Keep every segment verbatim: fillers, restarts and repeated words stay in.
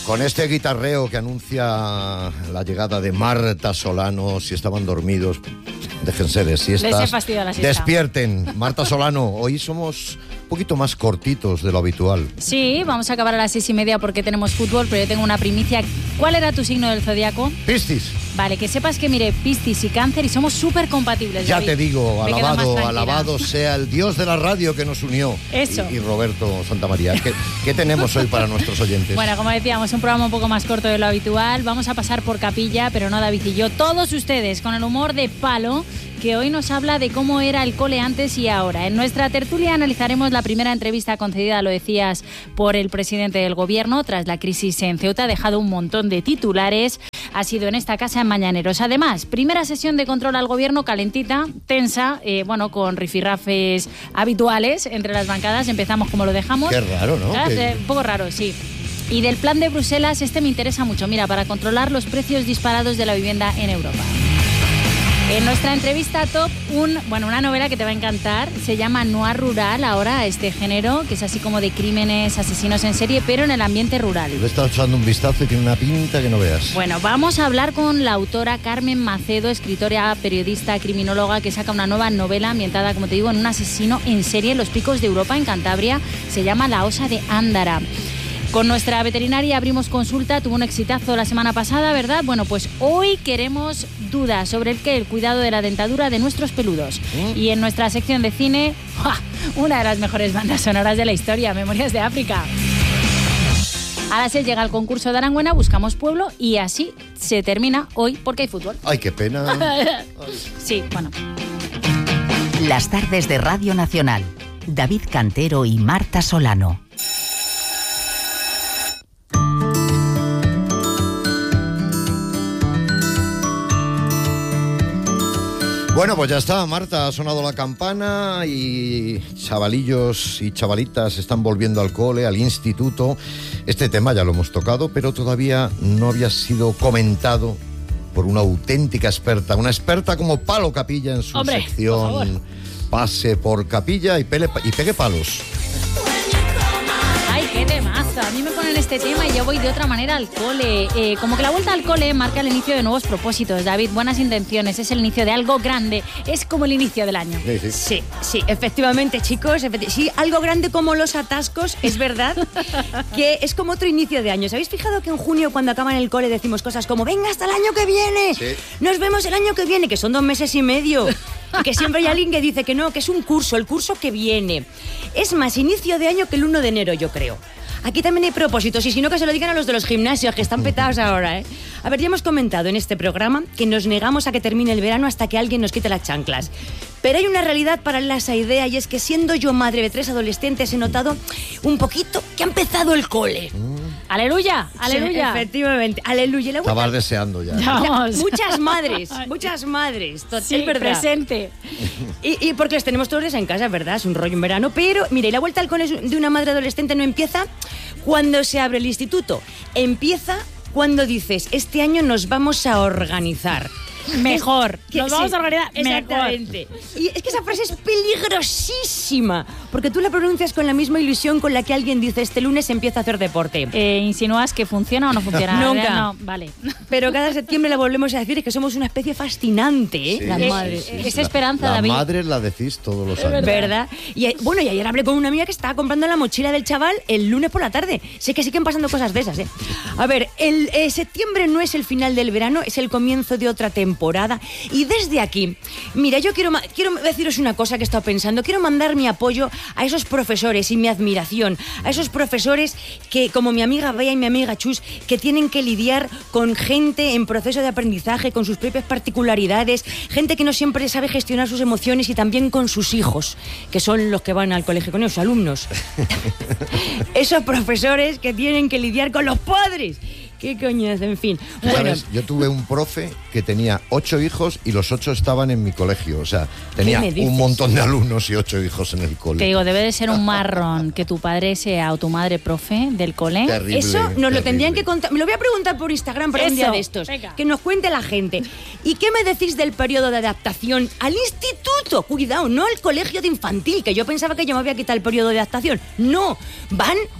Con este guitarreo que anuncia la llegada de Marta Solano, si estaban dormidos, déjense de siestas. Les he fastidiado la siesta. Despierten. Marta Solano, hoy somos un poquito más cortitos de lo habitual. Sí, vamos a acabar a las seis y media porque tenemos fútbol, pero yo tengo una primicia. ¿Cuál era tu signo del zodiaco? Piscis. Vale, que sepas que, mire, Piscis y Cáncer y somos súper compatibles. Ya David. te digo, Me quedo más alabado, tranquila. alabado sea el Dios de la radio que nos unió. Eso. Y, y Roberto Santamaría. ¿Qué, ¿Qué tenemos hoy para nuestros oyentes? Bueno, como decíamos, un programa un poco más corto de lo habitual. Vamos a pasar por capilla, pero no David y yo. Todos ustedes, con el humor de palo, que hoy nos habla de cómo era el cole antes y ahora. En nuestra tertulia analizaremos la primera entrevista concedida, lo decías, por el presidente del gobierno tras la crisis en Ceuta. Ha dejado un montón de titulares. Ha sido en esta casa en Mañaneros. Además, primera sesión de control al gobierno calentita, tensa, eh, bueno, con rifirrafes habituales entre las bancadas. Empezamos como lo dejamos. Qué raro, ¿no? Ah, Que... Un poco raro, sí. Y del plan de Bruselas, este me interesa mucho. Mira, para controlar los precios disparados de la vivienda en Europa. En nuestra entrevista top, un, bueno, una novela que te va a encantar, se llama Noir Rural, ahora este género, que es así como de crímenes, asesinos en serie, pero en el ambiente rural. Le he estado echando un vistazo y tiene una pinta que no veas. Bueno, vamos a hablar con la autora Carmen Macedo, escritora, periodista, criminóloga, que saca una nueva novela ambientada, como te digo, en un asesino en serie en los picos de Europa, en Cantabria. Se llama La Osa de Ándara. Con nuestra veterinaria abrimos consulta, tuvo un exitazo la semana pasada, ¿verdad? Bueno, pues hoy queremos dudas sobre el qué, el cuidado de la dentadura de nuestros peludos. ¿Mm? Y en nuestra sección de cine, ¡ja!, una de las mejores bandas sonoras de la historia, Memorias de África. A las seis llega el concurso de Aranguena, buscamos pueblo y así se termina hoy porque hay fútbol. ¡Ay, qué pena! Sí, bueno. Las tardes de Radio Nacional. David Cantero y Marta Solano. Bueno, pues ya está, Marta, ha sonado la campana y chavalillos y chavalitas están volviendo al cole, al instituto. Este tema ya lo hemos tocado, pero todavía no había sido comentado por una auténtica experta, una experta como Palo Capilla en su Hombre, sección por Pase por Capilla y, pele, y pegue palos. ¡Ay, qué temazo! A mí me ponen este tema y yo voy de otra manera al cole. Eh, como que la vuelta al cole marca el inicio de nuevos propósitos, David. Buenas intenciones, es el inicio de algo grande. Es como el inicio del año. Sí, sí. Sí, sí, efectivamente, chicos. Efecti- sí, algo grande como los atascos, es verdad que es como otro inicio de año. ¿Os habéis fijado que en junio, cuando acaban el cole, decimos cosas como venga hasta el año que viene? Sí. Nos vemos el año que viene, que son dos meses y medio. Y que siempre hay alguien que dice que no, que es un curso, el curso que viene. Es más inicio de año que el uno de enero, yo creo. Aquí también hay propósitos, y si no, que se lo digan a los de los gimnasios, que están petados ahora, ¿eh? A ver, ya hemos comentado en este programa que nos negamos a que termine el verano hasta que alguien nos quite las chanclas. Pero hay una realidad paralela a esa idea, y es que siendo yo madre de tres adolescentes he notado un poquito que ha empezado el cole. ¡Aleluya! ¡Aleluya! Sí, efectivamente, aleluya. La Estabas vuelta- deseando ya. Ya. Vamos. Muchas madres, muchas madres, to- Sí, es verdad. presente. Y, y porque les tenemos todos en casa, ¿verdad? Es un rollo en verano. Pero, mira, y la vuelta al cole de una madre adolescente no empieza cuando se abre el instituto. Empieza cuando dices, este año nos vamos a organizar. Mejor. Que- Nos vamos sí, a organizar mejor. exactamente. Y es que esa frase es peligrosísima, porque tú la pronuncias con la misma ilusión con la que alguien dice, este lunes empieza a hacer deporte. Eh, ¿Insinúas que funciona o no funciona? Nunca. No, vale. Pero cada septiembre la volvemos a decir, es que somos una especie fascinante, ¿eh? Sí, Las sí, madres. sí, sí. Es esperanza, la, David. La madre la decís todos los años. ¿Verdad? Y eh, bueno, y ayer hablé con una amiga que estaba comprando la mochila del chaval el lunes por la tarde. Sé que siguen pasando cosas de esas, ¿eh? A ver, el eh, septiembre no es el final del verano, es el comienzo de otra temporada. Y desde aquí, mira, yo quiero, ma- quiero deciros una cosa que he estado pensando. Quiero mandar mi apoyo a esos profesores y mi admiración. A esos profesores que, como mi amiga Bea y mi amiga Chus, que tienen que lidiar con gente en proceso de aprendizaje, con sus propias particularidades, gente que no siempre sabe gestionar sus emociones, y también con sus hijos, que son los que van al colegio con ellos, alumnos. Esos profesores que tienen que lidiar con los padres. ¿Qué coñazo? En fin. Bueno, ¿Sabes? Yo tuve un profe que tenía ocho hijos y los ocho estaban en mi colegio. O sea, tenía me dices? un montón de alumnos y ocho hijos en el cole. Te digo, debe de ser un marrón que tu padre sea o tu madre profe del cole. Terrible, eso nos terrible. lo tendrían que contar. Me lo voy a preguntar por Instagram para un día Eso, de estos. venga. Que nos cuente la gente. ¿Y qué me decís del periodo de adaptación al instituto? Cuidado, no al colegio de infantil, que yo pensaba que yo me había quitado el periodo de adaptación. No, van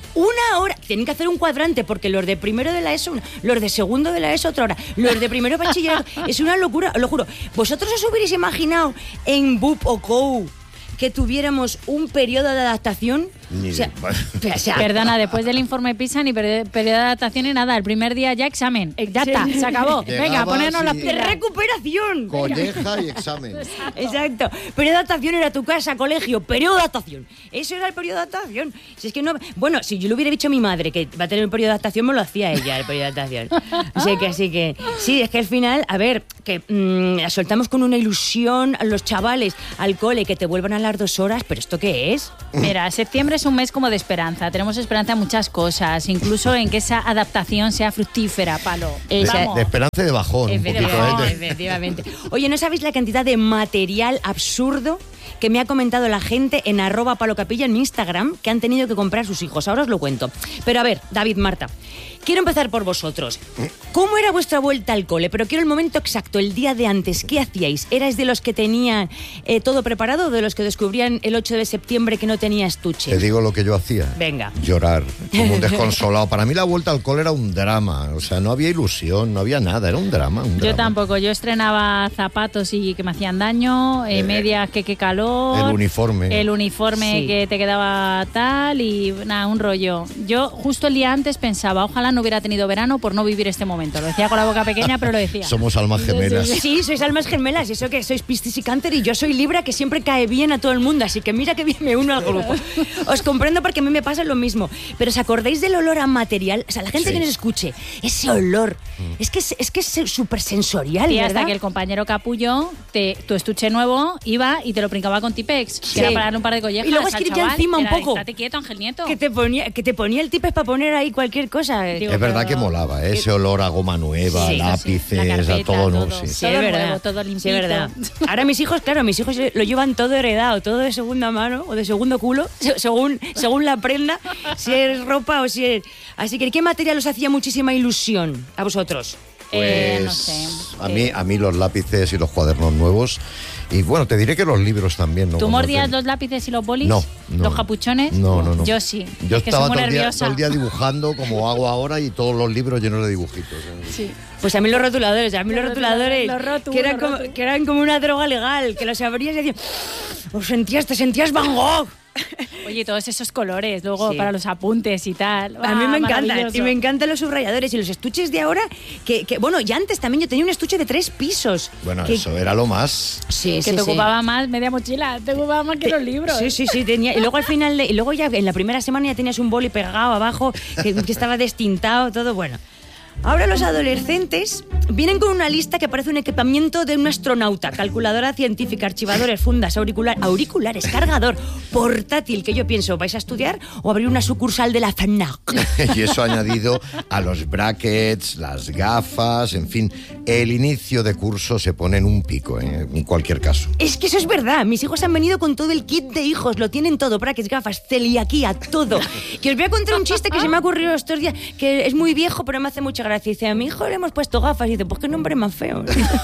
Una hora. Tienen que hacer un cuadrante porque los de primero de la ESO, una, los de segundo de la ESO otra hora, los de primero de bachillerato. Es una locura, lo juro. ¿Vosotros os hubierais imaginado en B U P o C O U que tuviéramos un periodo de adaptación? Ni O sea, de- o sea, Perdona, después del informe PISA ni per- periodo de adaptación ni nada. El primer día ya examen. Ya está, se acabó. Venga, Llegabas ponernos las y- de pilas. recuperación. Colleja y examen. Exacto. Periodo de adaptación era tu casa, colegio, periodo de adaptación. Eso era el periodo de adaptación. Si es que no, bueno, si yo le hubiera dicho a mi madre que va a tener un periodo de adaptación, me lo hacía ella, el periodo de adaptación. Así que, así que, sí, es que al final, a ver, que mmm, la soltamos con una ilusión a los chavales al cole, que te vuelvan a las dos horas, pero ¿esto qué es? Mira, septiembre es un mes como de esperanza. Tenemos esperanza en muchas cosas, incluso en que esa adaptación sea fructífera, Palo. De, Vamos. de esperanza y de bajón, un poquito. Efectivamente. ¿eh? De- Efectivamente. Oye, ¿no sabéis la cantidad de material absurdo que me ha comentado la gente en arroba palocapilla en mi Instagram que han tenido que comprar sus hijos? Ahora os lo cuento. Pero a ver, David, Marta, quiero empezar por vosotros. ¿Cómo era vuestra vuelta al cole? Pero quiero el momento exacto, el día de antes. ¿Qué hacíais? ¿Erais de los que tenían eh, todo preparado o de los que descubrían el ocho de septiembre que no tenía estuche? Te digo lo que yo hacía. Venga. Llorar, como un desconsolado. Para mí la vuelta al cole era un drama. O sea, no había ilusión, no había nada. Era un drama, un Yo drama. tampoco, yo estrenaba zapatos y que me hacían daño, eh, Eh, medias que qué calor. el uniforme. El uniforme Sí. que te quedaba tal y nada, un rollo. Yo justo el día antes pensaba, ojalá no hubiera tenido verano por no vivir este momento. Lo decía con la boca pequeña, pero lo decía. Somos almas gemelas. Sí, sois almas gemelas, y eso que sois Piscis y Cáncer, y yo soy Libra, que siempre cae bien a todo el mundo, así que mira que bien me uno al grupo. Os comprendo porque a mí me pasa lo mismo. Pero ¿os acordáis del olor a material? O sea, la gente Sí. que nos escuche, ese olor, es que es, es que es súper sensorial, Y ¿verdad? hasta que el compañero capullo, te, tu estuche nuevo, iba y te lo brincaba con Tipex. Sí. Que era para darle un par de collejas. Y luego al escribía chaval, encima un era de, poco. Estate quieto, Ángel Nieto. Que te ponía, que te ponía el tipes para poner ahí cualquier cosa. Digo, Es verdad pero- que molaba, ¿eh? Ese olor a goma nueva, Sí, lápices, sí, la carpeta, a todo, ¿no? todo. Sí. Sí, Todo es verdad. nuevo, todo Sí, limpito. es verdad. Ahora mis hijos, claro, mis hijos lo llevan todo heredado, todo de segunda mano o de segundo culo, se- según, según la prenda, si es ropa o si es... Así que, ¿qué material os hacía muchísima ilusión a vosotros? Eh, Pues no sé. a mí, Eh, a mí los lápices y los cuadernos nuevos. Y bueno, te diré que los libros también. ¿no? ¿Tú Cuando mordías te- los lápices y los bolis? No, no, ¿Los no. capuchones? No, no, no. Yo sí. Yo es que soy estaba muy todo el, día, nerviosa. todo el día dibujando como hago ahora y todos los libros llenos de dibujitos. ¿eh? Sí. Pues a mí los rotuladores, a mí los, Los rotuladores, rotuladores, los rotu, que, eran los como, rotu. que eran como una droga legal, que los abrías y decías, os sentías, te sentías Van Gogh. Oye, todos esos colores, luego Sí. para los apuntes y tal. A mí Ah, me encantan, maravilloso. y me encantan los subrayadores y los estuches de ahora, que, que bueno, y antes también yo tenía un estuche de tres pisos. Bueno, que, eso era lo más. Sí, Que sí, te sí. ocupaba más media mochila, te ocupaba más que los libros. Sí, sí, sí, tenía. Y luego al final, de- y luego ya en la primera semana ya tenías un boli pegado abajo, que, que estaba destintado, todo bueno. Ahora los adolescentes vienen con una lista que parece un equipamiento de un astronauta: calculadora científica, archivadores, fundas, auricular, auriculares, cargador, portátil, que yo pienso, ¿vais a estudiar o abrir una sucursal de la FNAC? Y eso añadido a los brackets, las gafas, en fin, el inicio de curso se pone en un pico, ¿eh? En cualquier caso. Es que eso es verdad. Mis hijos han venido con todo el kit de hijos. Lo tienen todo. Brackets, gafas, celiaquía, todo. Que os voy a contar un chiste que se me ha ocurrido estos días, que es muy viejo, pero me hace mucha gracia. Dice, a mi hijo le hemos puesto gafas. Y dice, pues qué nombre más feo.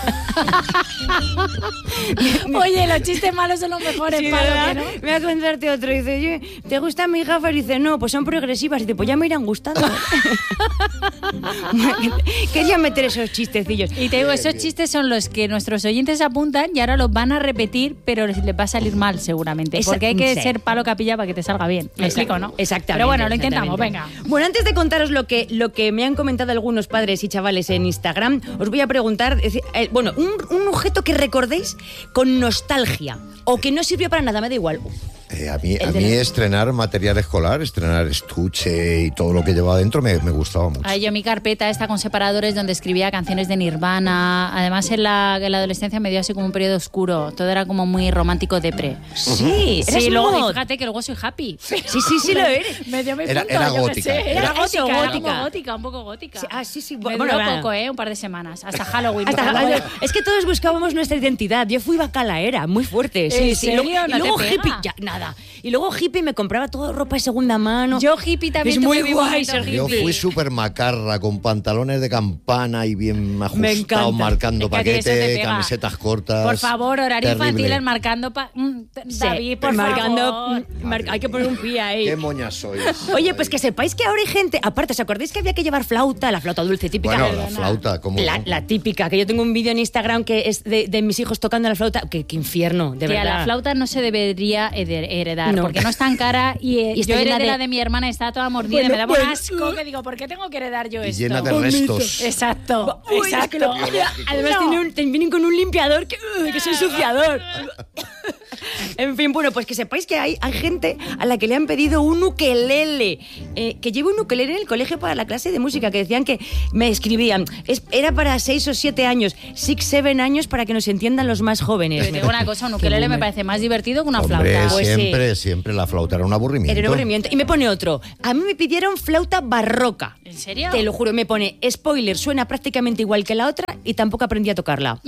Oye, los chistes malos son los mejores, Sí, Palo, ¿verdad? ¿que no? Voy a contarte otro. Dice, oye, ¿te gustan mis gafas? Y dice, no, pues son progresivas. Y dice, pues ya me irán gustando. Quería meter esos chistecillos. Y te digo, esos chistes son los que nuestros oyentes apuntan y ahora los van a repetir, pero les va a salir mal seguramente. Esa- Porque hay que sí. ser Palo Capilla para que te salga bien. Me explico, ¿no? Exactamente. Pero bueno, lo intentamos, exactamente. venga. Bueno, antes de contaros lo que, lo que me han comentado algunos padres y chavales en Instagram, os voy a preguntar, es decir, eh, bueno, un, un objeto que recordéis con nostalgia o que no sirvió para nada, me da igual. Eh, a mí, a El de mí la- estrenar material escolar, estrenar estuche y todo lo que llevaba dentro me, me gustaba mucho. Ay, yo mi carpeta está con separadores donde escribía canciones de Nirvana. Además, en la, en la adolescencia me dio así como un periodo oscuro. Todo era como muy romántico depre. Sí, eras Sí, luego, y mod. fíjate que luego soy happy. Sí, sí, sí lo eres. Me dio mi Era- punto, era yo qué gótica, sé. era- Era, Era gótica, eso, era gótica. como gótica, un poco gótica. Sí, ah, sí, sí. Me Bueno, duró bueno. poco, ¿eh? Un par de semanas. Hasta Halloween. Hasta- porque luego- es que todos buscábamos nuestra identidad. Yo fui bacalaera, muy fuerte. Sí, ¿En sí. serio? Y luego, y ¿No te luego pega? hippie, ya, nada. Y luego hippie me compraba toda ropa de segunda mano. Yo hippie también. Es muy tuve mi guay momento ser hippie. Yo fui súper macarra, con pantalones de campana y bien Me encanta. ajustados, marcando Es que a ti eso te paquete, pega. camisetas cortas. Por favor, horario Terrible. infantil, marcando... Pa... Mm, Sí, David, por marcando, favor. mm, mar- hay que poner un pie ahí. Qué moñas sois. Oye, pues que sepáis que ahora hay gente, aparte, ¿os acordáis que había que llevar flauta? La flauta dulce típica. Bueno, la flauta, ¿cómo La, no? la típica, que yo tengo un vídeo en Instagram que es de, de mis hijos tocando la flauta. Qué, qué infierno, de Tía, verdad. la flauta no se debería hered- heredar, No. porque no es tan cara y, eh, Y está yo llena heredé de- la de mi hermana, está toda mordida, Bueno, me daba un bueno. asco, que digo, ¿por qué tengo que heredar yo Y esto? llena de restos. Exacto, Uy, es exacto. que lo- Además No. tiene un- te vienen con un limpiador que, uy, que es ensuciador. En fin, bueno, pues que sepáis que hay, hay gente a la que le han pedido un ukelele, eh, que lleve un ukelele en el colegio para la clase de música, que decían que me escribían, es, era para seis o siete años, six, seven años para que nos entiendan los más jóvenes. Pero te digo una cosa, un ukelele me parece más divertido que una Hombre, flauta. Pues sí. siempre, siempre la flauta era un aburrimiento. Era un aburrimiento. Y me pone otro, a mí me pidieron flauta barroca. ¿En serio? Te lo juro, me pone, spoiler, suena prácticamente igual que la otra y tampoco aprendí a tocarla.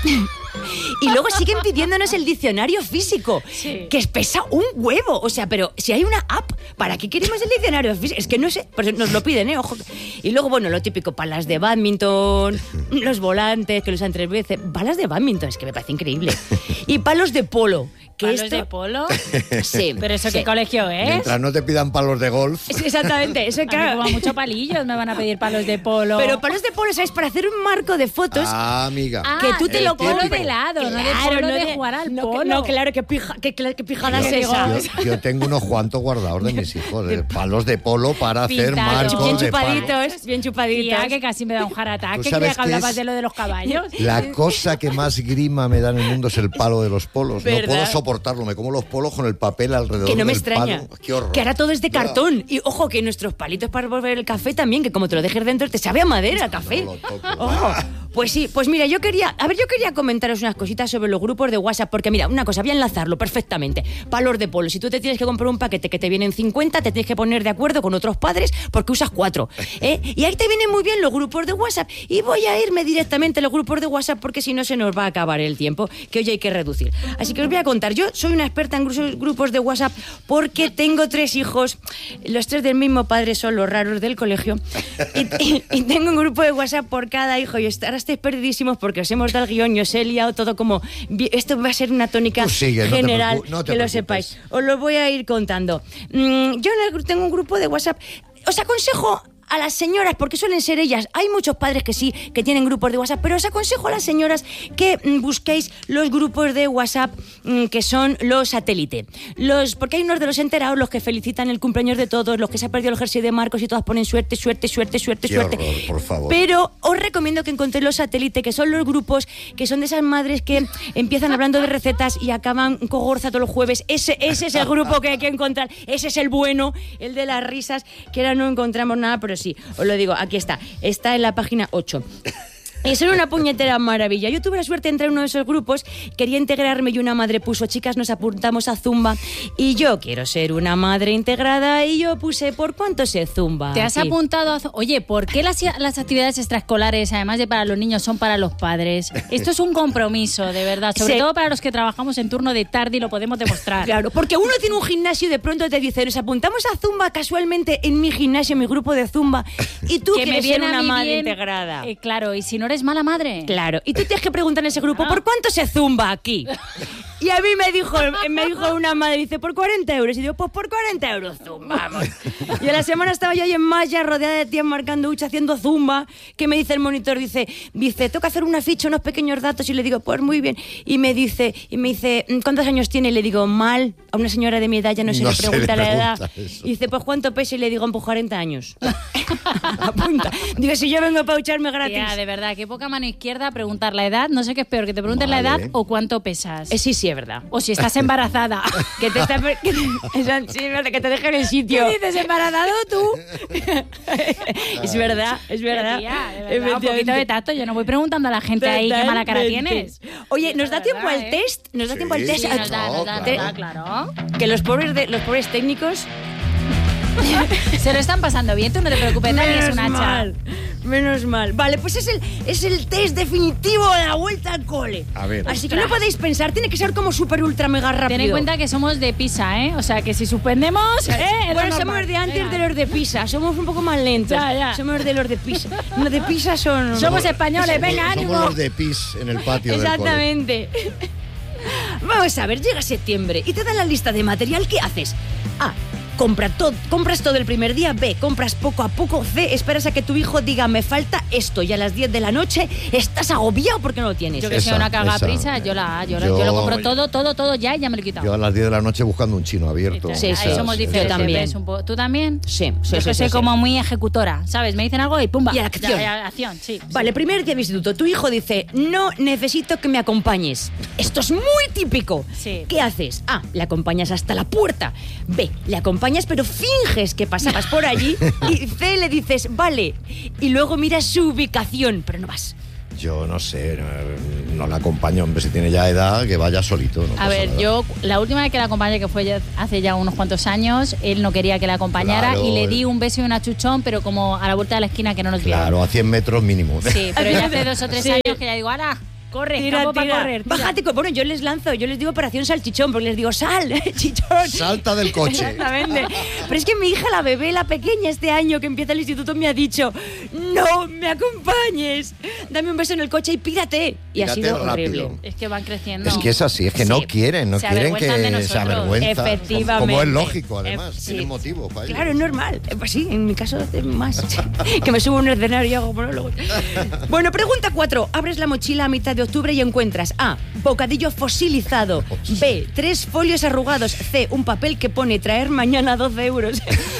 Y luego siguen pidiéndonos el diccionario físico, Sí. que pesa un huevo. O sea, pero si hay una app, ¿para qué queremos el diccionario físico? Es que no sé, pero nos lo piden, ¿eh? Ojo. Y luego, bueno, lo típico, palas de badminton, los volantes, que lo usan tres veces. Balas de badminton, es que me parece increíble. Y palos de polo. Que ¿Palos esto, de polo? Sí. ¿Pero eso sí. qué colegio es? Mientras no te pidan palos de golf. Sí, exactamente, eso A mí claro. como mucho palillos me van a pedir palos de polo. Pero palos de polo, ¿sabes? Para hacer un marco de fotos. Ah, amiga. Ah, que tú te el lo típico. polo de helado, no de polo de jugar al no, polo. No, claro, qué, pija, qué, cla- qué pijada Yo, es esa. yo- yo tengo unos cuantos guardados de mis hijos, de palos de polo para hacer Pintados. marcos Bien de palo. chupaditos, bien chupaditos. Tía, que casi me da un heart attack. ¿Tú ¿Qué sabes creía que qué hablabas es? de lo de los caballos? La cosa que más grima me da en el mundo es el palo de los polos. No ¿Verdad? puedo soportarlo. Me como los polos con el papel alrededor Que no me del extraña. palo. Qué horror. Que ahora todo es de Ya. cartón. Y ojo, que nuestros palitos para volver el café también, que como te lo dejes dentro, te sabe a madera el café. No lo toco. Ojo. Pues sí, pues mira, yo quería, a ver, yo quería comentaros unas cositas sobre los grupos de WhatsApp, porque mira, una cosa, voy a enlazarlo perfectamente. Palos de polo, si tú te tienes que comprar un paquete que te vienen cincuenta, te tienes que poner de acuerdo con otros padres porque usas cuatro. ¿eh? Y ahí te vienen muy bien los grupos de WhatsApp. Y voy a irme directamente a los grupos de WhatsApp porque si no se nos va a acabar el tiempo, que hoy hay que reducir. Así que os voy a contar, yo soy una experta en gru- grupos de WhatsApp porque tengo tres hijos, los tres del mismo padre son los raros del colegio, y, y- y tengo un grupo de WhatsApp por cada hijo y ahora estáis perdidísimos porque os hemos dado el guión y os he liado todo como... vi- Esto va a ser una tónica Tú sigue, no te general, preocu- no te que lo preocupes. sepáis. Os lo voy a ir contando. Mm, yo en el gru- tengo un grupo de WhatsApp. Os aconsejo a las señoras, porque suelen ser ellas, hay muchos padres que sí, que tienen grupos de WhatsApp, pero os aconsejo a las señoras que mm, busquéis los grupos de WhatsApp mm, que son los satélite. Los, porque hay unos de los enterados, los que felicitan el cumpleaños de todos, los que se ha perdido el jersey de Marcos y todas ponen suerte, suerte, suerte, suerte, Qué suerte. horror, por favor. Pero os recomiendo que encontréis los satélite, que son los grupos que son de esas madres que empiezan hablando de recetas y acaban con gorza todos los jueves. Ese, ese es el grupo que hay que encontrar. Ese es el bueno, el de las risas, que ahora no encontramos nada, pero sí, os lo digo, aquí está. Está en la página ocho. Y son una puñetera maravilla. Yo tuve la suerte de entrar en uno de esos grupos, quería integrarme y una madre puso, chicas, nos apuntamos a Zumba y yo quiero ser una madre integrada y yo puse, ¿por cuánto se Zumba? ¿Te has aquí? apuntado a... Oye, ¿por qué las, las actividades extraescolares, además de para los niños, son para los padres? Esto es un compromiso, de verdad. Sobre Sí. todo para los que trabajamos en turno de tarde y lo podemos demostrar. Claro, porque uno tiene un gimnasio y de pronto te dice, nos apuntamos a Zumba casualmente en mi gimnasio, en mi grupo de Zumba, y tú Que me quieres ser viene a una mí madre bien, integrada. eh, claro, y si no eres mala madre. Claro, y tú tienes que preguntar en ese grupo, Ah. ¿por cuánto se zumba aquí? Y a mí me dijo, me dijo una madre, dice, por cuarenta euros. Y digo, pues por cuarenta euros zumbamos. Y a la semana estaba yo ahí en Maya, rodeada de tías marcando hucha, haciendo zumba, que me dice el monitor, dice, dice, toca hacer una ficha, unos pequeños datos, y le digo, pues muy bien. Y me dice, y me dice, ¿cuántos años tiene? Y le digo, mal, a una señora de mi edad ya no se No le se le pregunta la edad. pregunta eso. Y dice, pues ¿cuánto pesa? Y le digo, pues cuarenta años. Apunta. Digo, si yo vengo para ducharme gratis. Tía, de verdad, qué poca mano izquierda preguntar la edad. No sé qué es peor, que te pregunten Vale. la edad o cuánto pesas. Eh, sí, sí, es verdad. O si estás embarazada. Que te, está, que, te, eso, sí, es verdad, que te dejen en el sitio. ¿Qué dices, embarazado tú? Es verdad, es verdad. Tía, de verdad, un poquito de tacto. Yo no voy preguntando a la gente ahí qué mala cara Totalmente. tienes. Oye, ¿nos da De tiempo verdad, al ¿eh? test? ¿Nos da Sí, tiempo al test? Sí, nos da, nos da, nos Te- da, claro. Que los pobres, de, los pobres técnicos... Se lo están pasando bien, tú no te preocupes, Dani es un Menos hacha. mal. Menos mal. Vale, pues es el, es el test definitivo de la vuelta al cole. A ver. Así que no podéis pensar, tiene que ser como súper ultra mega rápido. Ten en cuenta que somos de Pisa, ¿eh? O sea, que si suspendemos... ¿eh? Bueno, somos de antes de los de Pisa, somos un poco más lentos. Ya, ya. Somos de los de Pisa. Los de Pisa son... Somos españoles, venga, Somos ánimo. los de pis en el patio del cole. Exactamente. Vamos a ver, llega septiembre y te dan la lista de material. ¿Qué haces? A. Compra todo, compras todo el primer día. B. Compras poco a poco. C. Esperas a que tu hijo diga me falta esto y a las diez de la noche estás agobiado porque no lo tienes. Yo que Esa, soy una cagaprisa, esa. yo, la, yo, la- Yo- yo lo compro todo, todo, todo ya y ya me lo he quitado. Yo a las diez de la noche buscando un chino abierto. Sí, Sí, ahí sí, somos sí. diferentes. Yo también. ¿ves? Un poco- ¿Tú también? Sí, sí, Yo sí, es que sí, soy sí. como muy ejecutora, ¿sabes? Me dicen algo y pumba. Y a la acción. Ya, ya, acción, sí. Vale, primer día de instituto. Tu hijo dice, no necesito que me acompañes. Esto es muy típico. Sí. ¿Qué haces? A. Le acompañas hasta la puerta. B. Le acompañas pero finges que pasabas por allí. Y C. Le dices, vale. Y luego miras su ubicación, pero no vas. Yo no sé, no, no la acompaño. Hombre, si tiene ya edad, que vaya solito. No A pasa ver, nada. yo la última vez que la acompañé, que fue ya- hace ya unos cuantos años, él no quería que la acompañara Claro, y le el- di un beso y un achuchón, pero como a la vuelta de la esquina que no nos vieron. Claro, a cien metros mínimo. Sí, pero ya hace dos o tres Sí. años que ya digo, ahora, corre, Tira, campo para tira. correr. tira". Bájate, co- bueno, yo les lanzo, yo les digo operación salchichón, porque les digo, sal, chichón. Salta del coche. Exactamente. Pero es que mi hija, la bebé, la pequeña, este año que empieza el instituto, me ha dicho, no me acompañes, dame un beso en el coche y pírate. Y ha Pírate sido rápido. horrible. Es que van creciendo. Es que es así, es que no Sí. quieren, no Se quieren avergüenzan de que se nosotros. avergüenzan. Efectivamente. Como es lógico, además. Eh, sí. Tienen motivo para ello. Claro, es normal. Eh, Pues sí, en mi caso es más. Que me subo a un escenario y hago monólogos. Bueno, pregunta cuatro. Abres la mochila a mitad de octubre y encuentras A. Bocadillo fosilizado. B. Tres folios arrugados. C. Un papel que pone traer mañana doce euros.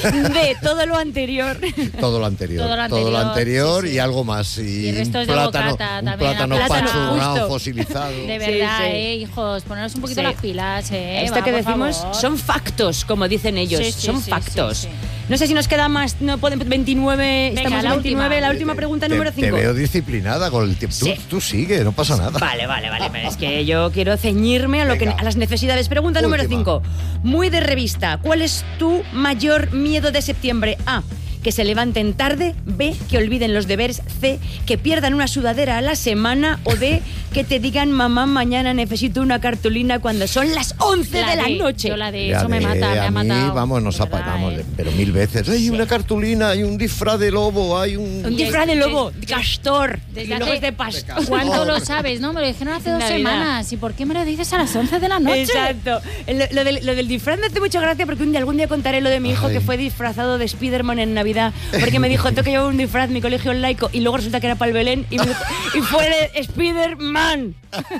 D. Todo lo anterior. Todo lo anterior. Todo lo anterior, anterior sí, sí. y algo más. Y, Y restos un de plátano, bocata un también, plátano plátano, pachurrado, justo. fosilizado. De verdad, Sí, sí. eh, hijos, poneros un poquito Sí. las pilas, eh. Esto va, que por decimos favor. son factos, como dicen ellos. Sí, sí, son sí, factos. sí, sí. No sé si nos queda más. No pueden. veintinueve. Venga, estamos en la veintinueve. última. La última pregunta Te- número Te cinco. veo disciplinada con el tiempo. Tú, Sí. tú sigue, no pasa nada. Vale, vale, vale, pero es que yo quiero ceñirme a, lo que, Venga. a las necesidades. Pregunta número Última. cinco. Muy de revista. ¿Cuál es tu mayor miedo de septiembre? A. Que se levanten tarde. B. Que olviden los deberes. C. Que pierdan una sudadera a la semana. O D. Que te digan, mamá, mañana necesito una cartulina cuando son las once La de la de- noche. Yo la de Ya eso me de- mata, me a ha mí, matado. vamos, nos de apa- verdad, vamos, eh. pero mil veces. Hay Sí. una cartulina, hay un disfraz de lobo, hay un... Un disfraz de lobo, de castor. Desde Y luego hace- es de pastor. ¿Cuánto lo sabes, no? Me lo dijeron hace dos Navidad. semanas. ¿Y por qué me lo dices a las once de la noche? Exacto. Lo, lo del, lo del disfraz me hace mucha gracia porque un día, algún día contaré lo de mi hijo Ay. que fue disfrazado de Spiderman en Navidad. Porque me dijo, tengo que llevar un disfraz, mi colegio es laico. Y luego resulta que era para el Belén y, me- y fue de Spiderman.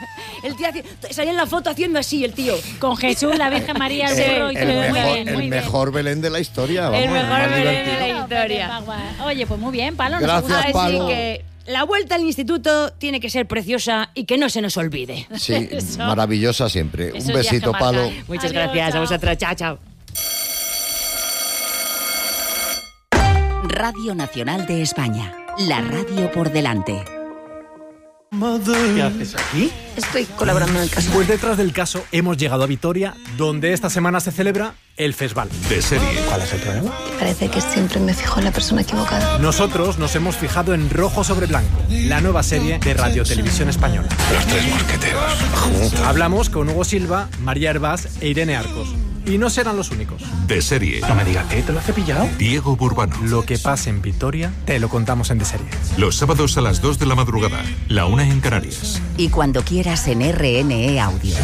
El tío hacía- salía en la foto haciendo así, el tío. Con Jesús, la Virgen María, el Sí, burro y el, todo. Muy mejor, bien, el muy bien. mejor Belén de la historia. Vamos, El mejor más Belén de divertido. la historia. Oye, pues muy bien, Palo. nos ha Gracias, gustado. Así Palo. que la vuelta al instituto tiene que ser preciosa y que no se nos olvide. Sí, Eso. maravillosa siempre. Esos Un días besito, que Palo. marcan. Muchas Adiós, gracias a chao. vosotros. Chao, chao. Radio Nacional de España. La radio por delante. ¿Qué haces aquí? Estoy colaborando en el caso. Pues detrás del caso hemos llegado a Vitoria, donde esta semana se celebra el Festival. De serie. ¿Cuál es el problema? Parece que siempre me fijo en la persona equivocada. Nosotros nos hemos fijado en Rojo sobre Blanco, la nueva serie de Radio Televisión Española. Los tres mosqueteros. Hablamos con Hugo Silva, María Hervás e Irene Arcos. Y no serán los únicos. De serie. No me digas que te lo has cepillado. Diego Burbano. Lo que pasa en Vitoria te lo contamos en De Serie. Los sábados a las dos de la madrugada. La una en Canarias. Y cuando quieras en R N E Audio.